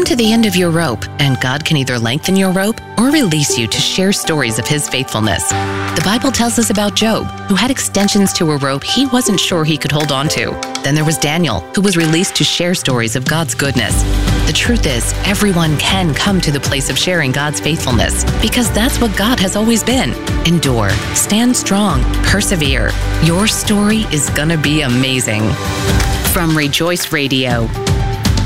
to the end of your rope, and God can either lengthen your rope or release you to share stories of His faithfulness. The Bible tells us about Job, who had extensions to a rope he wasn't sure he could hold on to. Then there was Daniel, who was released to share stories of God's goodness. The truth is, everyone can come to the place of sharing God's faithfulness, because that's what God has always been. Endure, stand strong, persevere. Your story is gonna be amazing. From Rejoice Radio,